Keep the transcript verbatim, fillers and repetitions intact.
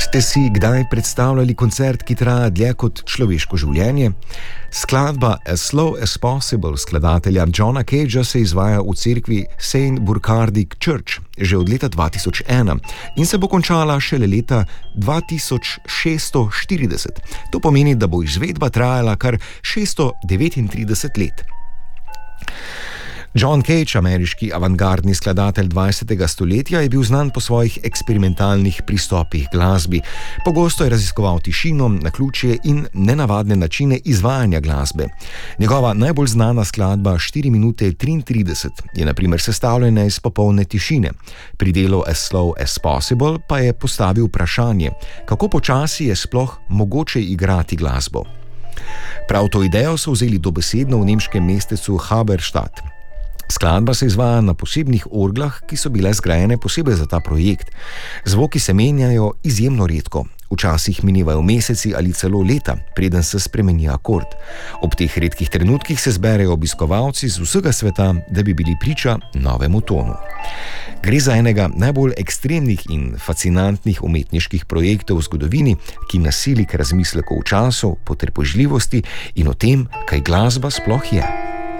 Ste si kdaj predstavljali koncert, ki traja dlje kot človeško življenje? Skladba As Slow as Possible skladatelja Johna Cagea se izvaja v cerkvi Saint Burkhardic Church že od leta dva tisoč ena in se bo končala šele leta dva tisoč šeststo štirideset. To pomeni, da bo izvedba trajala kar šeststo devetintrideset let. John Cage, ameriški avantgardni skladatelj dvajsetega stoletja, je bil znan po svojih eksperimentalnih pristopih k glasbi. Pogosto je raziskoval tišino, naključje in nenavadne načine izvajanja glasbe. Njegova najbolj znana skladba štiri minute triintrideset je na primer sestavljena iz popolne tišine. Pri delu As Slow as Possible pa je postavil vprašanje, kako počasi je sploh mogoče igrati glasbo. Prav to idejo so vzeli dobesedno v nemškem mestecu Halberstadt. Skladba se izvaja na posebnih orglah, ki so bile zgrajene posebej za ta projekt. Zvoki se menjajo izjemno redko. Včasih minevajo meseci ali celo leta, preden se spremeni akord. Ob teh redkih trenutkih se zberejo obiskovalci z vsega sveta, da bi bili priča novemu tonu. Gre za enega najbolj ekstremnih in fascinantnih umetniških projektov v zgodovini, ki nas sili k razmisleku o času, potrpežljivosti in o tem, kaj glasba sploh je.